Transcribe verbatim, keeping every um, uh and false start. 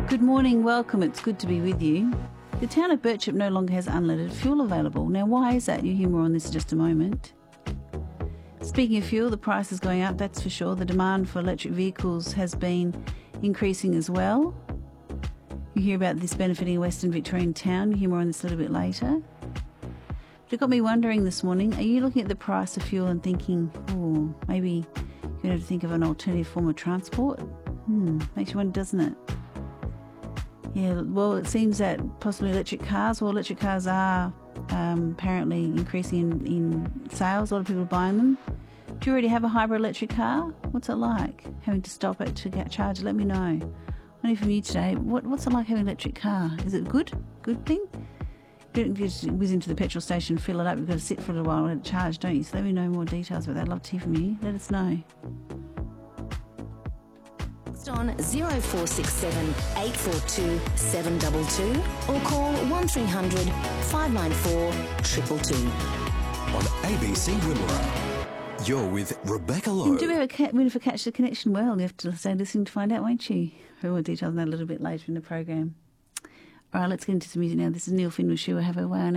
Good morning, welcome, it's good to be with you. The town of Birchip no longer has unleaded fuel available. Now, why is that? You'll hear more on this in just a moment. Speaking of fuel, the price is going up, that's for sure. The demand for electric vehicles has been increasing as well. You hear about this benefiting a Western Victorian town. You'll hear more on this a little bit later. But it got me wondering this morning, are you looking at the price of fuel and thinking, oh, maybe you're going to have to think of an alternative form of transport? Hmm, makes you wonder, doesn't it? Yeah, well, it seems that possibly electric cars, well, electric cars are um, apparently increasing in, in sales. A lot of people are buying them. Do you already have a hybrid electric car? What's it like, having to stop it to get charged? Let me know. Only from you today, what, what's it like having an electric car? Is it good? Good thing? You don't just whiz into the petrol station, fill it up, you've got to sit for a little while and let it charge, don't you? So let me know more details about that. I'd love to hear from you. Let us know. On zero four six seven eight four two seven two two or call one three hundred five nine four two two two. On A B C Wimmera, you're with Rebecca Lowe. You do have a cat, win for Catch the Connection well. You have to stay listening to find out, won't you? For more details on that a little bit later in the program. All right, let's get into some music now. This is Neil Finn with Sheila Have Her Way on